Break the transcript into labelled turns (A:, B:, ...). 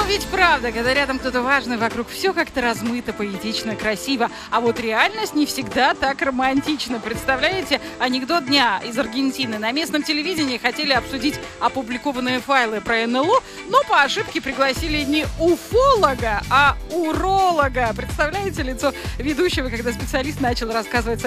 A: Но ведь правда, когда рядом кто-то важный, вокруг все как-то размыто, поэтично, красиво. А вот реальность не всегда так романтична. Представляете, анекдот дня из Аргентины. На местном телевидении хотели обсудить опубликованные файлы про НЛО, но по ошибке пригласили не уфолога, а уролога. Представляете лицо ведущего, когда специалист начал рассказывать